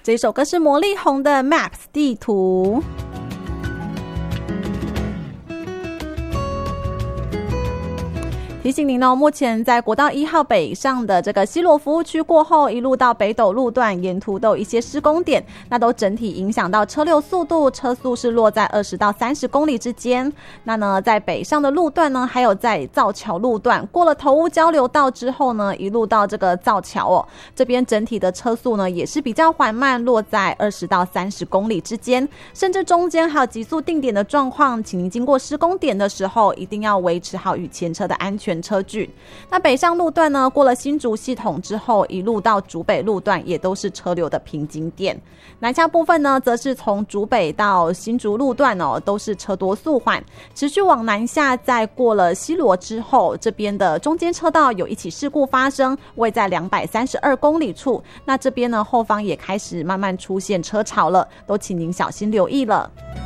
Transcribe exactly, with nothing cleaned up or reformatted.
这首歌是魔力红的 Maps 地图。提醒您哦，目前在国道一号北上的这个西螺服务区过后，一路到北斗路段，沿途都有一些施工点，那都整体影响到车流速度，车速是落在二十到三十公里之间。那呢，在北上的路段呢，还有在造桥路段，过了头屋交流道之后呢，一路到这个造桥哦，这边整体的车速呢也是比较缓慢，落在二十到三十公里之间，甚至中间还有急速定点的状况，请您经过施工点的时候，一定要维持好与前车的安全车距。那北上路段呢，过了新竹系统之后，一路到竹北路段也都是车流的瓶颈点。南下部分呢，则是从竹北到新竹路段哦，都是车多速缓，持续往南下，在过了西螺之后，这边的中间车道有一起事故发生，位在两百三十二公里处。那这边呢，后方也开始慢慢出现车潮了，都请您小心留意了。